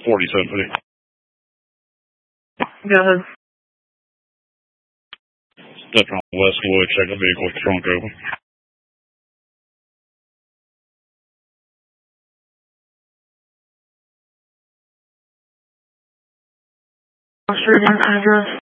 47. Go ahead. Stepped on Westwood, check the vehicle, trunk open. Street and address.